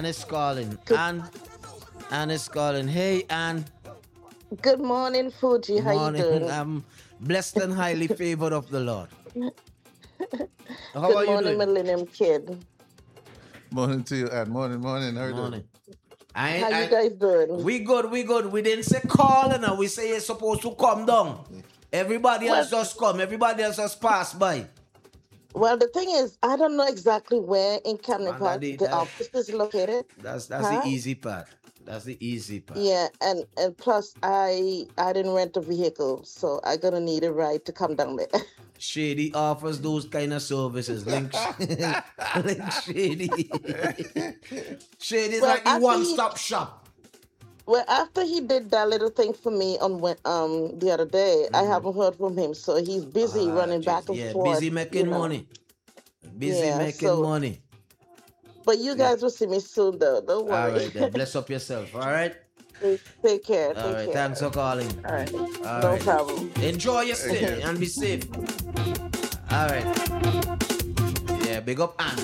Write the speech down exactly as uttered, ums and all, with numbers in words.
Anne is calling. Good, Anne, Anne is calling. Hey, Anne. good morning, Fuji. How you Morning. doing? I'm blessed and highly favored of the Lord. How Good are you morning, doing? Millennium Kid. Morning to you, and morning, morning. How you doing? Morning. I, How you I, guys doing? we good, we good. We didn't say call now. We say you're supposed to come down. Everybody Well, else just come. Everybody else just pass by. well, the thing is, I don't know exactly where in Camden Man, that, Park the- the that, office is located. that's that's the Huh? easy part. That's the easy part. Yeah, and and plus, I I didn't rent a vehicle, so I gonna need a ride to come down there. Shady offers those kind of services. Link, link Shady. Shady is Well, like the after he one-stop shop. well after he did that little thing for me on Wed- um the other day, I Mm-hmm. haven't heard from him, so he's busy Ah, running jeez. back and Yeah, forth, busy you making know. money. Busy Yeah, making so money. but you Yeah. guys will see me soon, though. Don't All worry. right then. Bless up yourself. All right. Take take care. All Take right. care. Thanks for calling. All right. All No right. problem. Enjoy your stay Okay. and be safe. All right. Yeah. Big up Anne.